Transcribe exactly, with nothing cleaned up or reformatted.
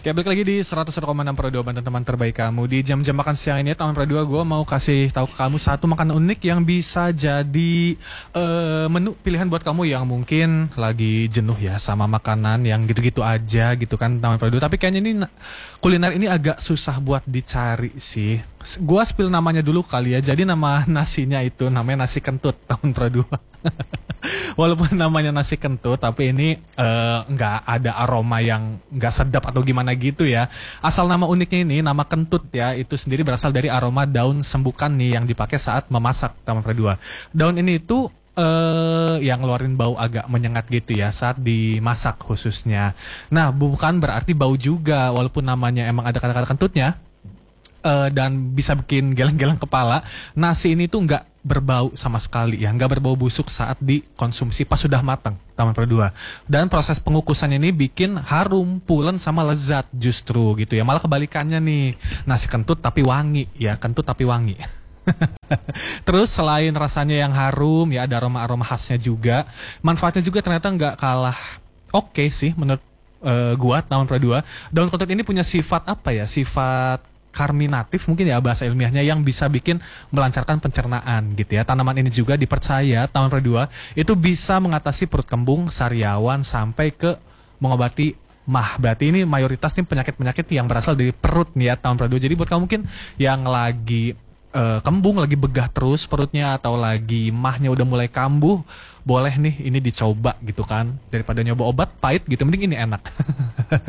Kayak balik lagi di seratus satu koma enam Pro dua Banten teman terbaik kamu. Di jam-jam makan siang ini tahun Pro dua gue mau kasih tahu ke kamu satu makanan unik yang bisa jadi uh, menu pilihan buat kamu yang mungkin lagi jenuh ya sama makanan yang gitu-gitu aja gitu kan tahun Pro dua. Tapi kayaknya ini kuliner ini agak susah buat dicari sih. Gua spill namanya dulu kali ya. Jadi nama nasinya itu namanya nasi kentut tahun Pro dua. Walaupun namanya nasi kentut, tapi ini nggak uh, ada aroma yang nggak sedap atau gimana gitu ya. Asal nama uniknya ini, nama kentut ya, itu sendiri berasal dari aroma daun sembukan nih yang dipakai saat memasak tahun Pro dua. Daun ini itu uh, yang ngeluarin bau agak menyengat gitu ya saat dimasak khususnya. Nah, bukan berarti bau juga, walaupun namanya emang ada kata-kata kentutnya. Uh, dan bisa bikin geleng-geleng kepala. Nasi ini tuh nggak berbau sama sekali ya, nggak berbau busuk saat dikonsumsi pas sudah matang tahun Pro dua. Dan proses pengukusan ini bikin harum, pulen sama lezat justru gitu ya. Malah kebalikannya nih, nasi kentut tapi wangi ya, kentut tapi wangi. Terus selain rasanya yang harum ya, ada aroma-aroma khasnya juga. Manfaatnya juga ternyata nggak kalah oke okay sih menurut uh, gua tahun Pro dua. Daun kentut ini punya sifat apa ya? Sifat karminatif mungkin ya bahasa ilmiahnya yang bisa bikin melancarkan pencernaan gitu ya. Tanaman ini juga dipercaya tahun Pro dua itu bisa mengatasi perut kembung, sariawan sampai ke mengobati mah. Berarti ini mayoritas nih penyakit-penyakit yang berasal dari perut nih ya tahun Pro dua. Jadi buat kamu mungkin yang lagi uh, kembung, lagi begah terus perutnya atau lagi mahnya udah mulai kambuh, boleh nih ini dicoba gitu kan. Daripada nyoba obat pahit gitu, mending ini enak.